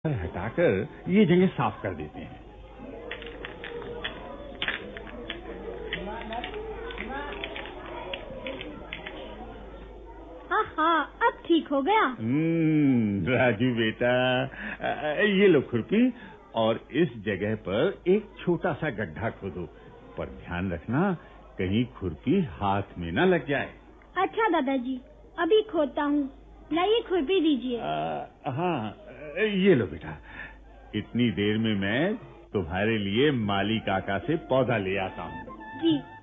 हटाकर ये जगह साफ कर देते हैं। हाँ, अब ठीक हो गया। राजू बेटा, ये लो खुरपी और इस जगह पर एक छोटा सा गड्ढा खोदो, पर ध्यान रखना कहीं खुरपी हाथ में ना लग जाए। अच्छा दादाजी, अभी खोदता हूँ। लाइए खुरपी दीजिए। हाँ, ये लो बेटा, इतनी देर में मैं तुम्हारे लिए माली काका से पौधा ले आता हूँ। जी।